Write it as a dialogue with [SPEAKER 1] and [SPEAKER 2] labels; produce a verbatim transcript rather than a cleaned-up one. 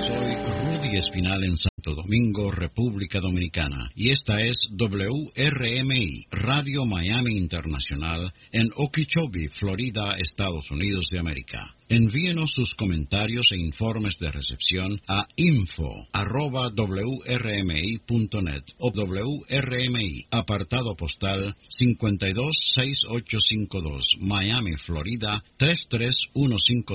[SPEAKER 1] Soy Rudy Espinal en Santo Domingo, República Dominicana, y esta es W R M I, Radio Miami Internacional, en Okeechobee, Florida, Estados Unidos de América. Envíenos sus comentarios e informes de recepción a info arroba w r m i punto net o W R M I, apartado postal cinco dos seis ocho cinco dos, Miami, Florida tres tres uno cinco